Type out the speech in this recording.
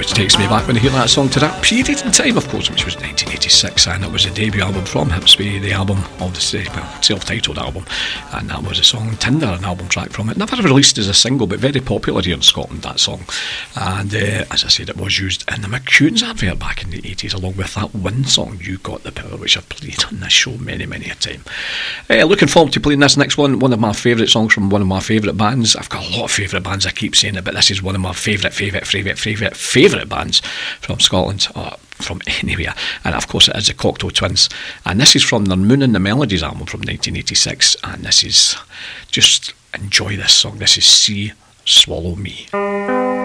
always takes me back when I hear that song to that period in time, of course, which was 1986, and it was a debut album from Hipsby, the album of the self-titled album, and that was a song Tinder, an album track from it. Never released as a single, but very popular here in Scotland, that song. And as I said, it was used in the McCunes advert back in the 80s, along with that Win song, You Got the Power, which I've played on this show many a time. Looking forward to playing this next one of my favourite songs from one of my favourite bands. I've got a lot of favourite bands, I keep saying it, but this is one of my favourite bands from Scotland, or from anywhere, and of course it is the Cocteau Twins, and this is from their Moon and the Melodies album from 1986, and this is, just enjoy this song. This is Sea Swallow Me.